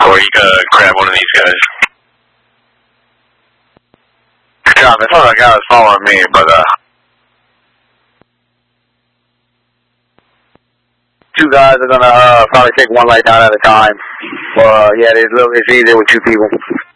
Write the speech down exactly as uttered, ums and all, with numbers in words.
Or you gotta grab one of these guys. Good job. I thought that guy was following me, but uh. Two guys are gonna uh, probably take one light down at a time. Well, uh, yeah, it's, it's easier with two people.